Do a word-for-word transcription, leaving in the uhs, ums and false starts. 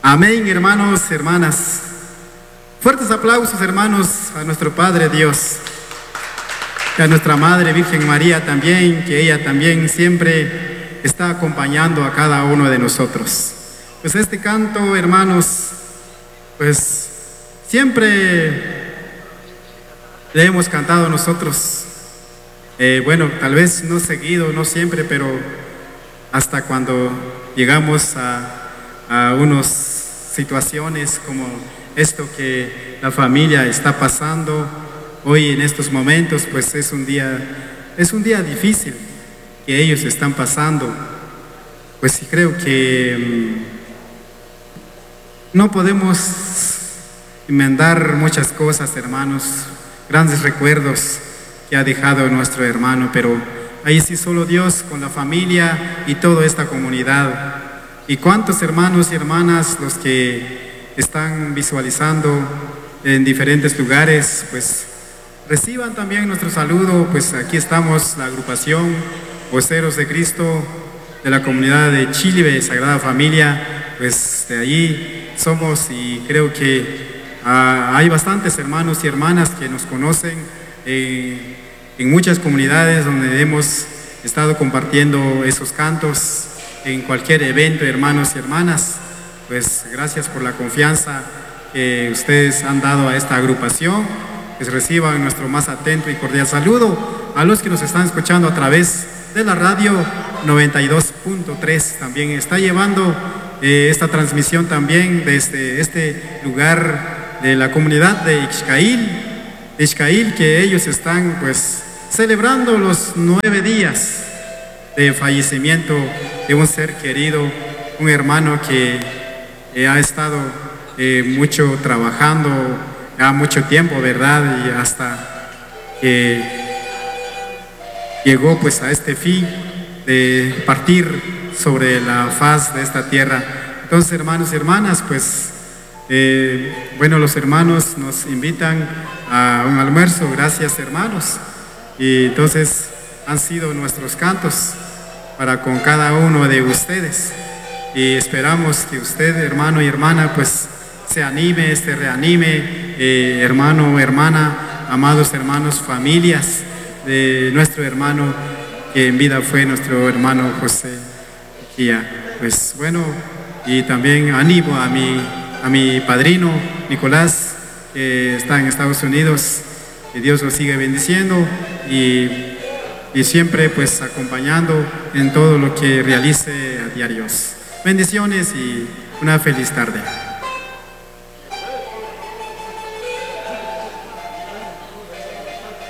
Amén, hermanos, hermanas. Fuertes aplausos, hermanos, a nuestro Padre Dios. Y a nuestra Madre Virgen María también, que ella también siempre está acompañando a cada uno de nosotros. Pues este canto, hermanos, pues siempre le hemos cantado nosotros. Eh, bueno, tal vez no seguido, no siempre, pero hasta cuando llegamos a, a unas situaciones como esto que la familia está pasando hoy en estos momentos, pues es un día, es un día difícil que ellos están pasando. Pues sí, creo que mmm, no podemos enmendar muchas cosas, hermanos, grandes recuerdos que ha dejado nuestro hermano, pero ahí sí solo Dios con la familia y toda esta comunidad. Y cuántos hermanos y hermanas los que están visualizando en diferentes lugares, pues reciban también nuestro saludo. Pues aquí estamos, la agrupación Voceros de Cristo de la comunidad de Chilibe, Sagrada Familia. Pues de ahí somos, y creo que uh, hay bastantes hermanos y hermanas que nos conocen eh, en muchas comunidades donde hemos estado compartiendo esos cantos en cualquier evento, hermanos y hermanas. Pues gracias por la confianza que ustedes han dado a esta agrupación. Pues reciban nuestro más atento y cordial saludo a los que nos están escuchando a través de la radio noventa y dos punto tres. También está llevando eh, esta transmisión también desde este lugar de la comunidad de Ixcail, de Ixcail, que ellos están pues celebrando los nueve días de fallecimiento de un ser querido, un hermano que eh, ha estado eh, mucho trabajando, ya mucho tiempo, ¿verdad? Y hasta que llegó pues a este fin de partir sobre la faz de esta tierra. Entonces, hermanos y hermanas, pues eh, bueno, los hermanos nos invitan a un almuerzo. Gracias, hermanos. Y entonces han sido nuestros cantos para con cada uno de ustedes, y esperamos que usted, hermano y hermana, pues se anime, se reanime, eh, hermano o hermana, amados hermanos, familias de nuestro hermano que en vida fue nuestro hermano José Gia. Pues bueno, y también animo a mi, a mi padrino Nicolás, que está en Estados Unidos, que Dios lo sigue bendiciendo y y siempre pues acompañando en todo lo que realice a diarios. Bendiciones y una feliz tarde.